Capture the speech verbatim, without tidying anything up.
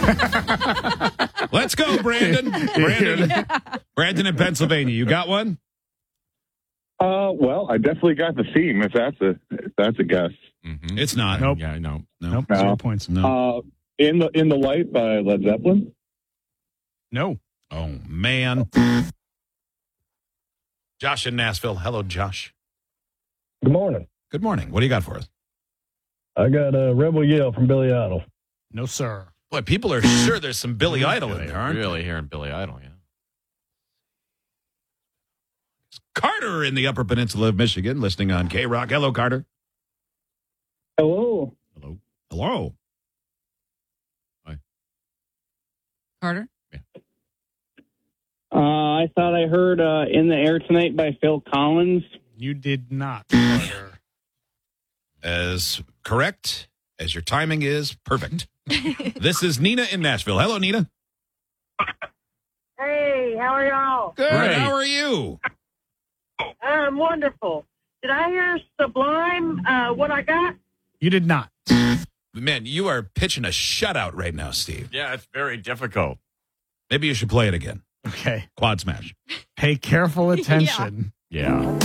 Let's go, Brandon. Brandon, Brandon in Pennsylvania. You got one? Uh, well, I definitely got the theme. If that's a if that's a guess. Mm-hmm. It's not. Nope. Yeah, no. No. Nope. No. Zero points. No. Uh, in the in the light by Led Zeppelin. No. Oh, man. Josh in Nashville. Hello, Josh. Good morning. Good morning. What do you got for us? I got a Rebel Yell from Billy Idol. No, sir. Boy, people are sure there's some Billy Idol in there, aren't Really hearing Billy Idol, yeah. Carter in the Upper Peninsula of Michigan, listening on K-Rock. Hello, Carter. Hello. Hello. Hello. Carter? Uh, I thought I heard uh, In the Air Tonight by Phil Collins. You did not, Carter. As correct as your timing is, perfect. This is Nina in Nashville. Hello, Nina. Hey, how are y'all? Good. Great. How are you? Um, wonderful. Did I hear Sublime, uh, what I got? You did not. Man, you are pitching a shutout right now, Steve. Yeah, it's very difficult. Maybe you should play it again. Okay. Quad smash. Pay careful attention. Yeah.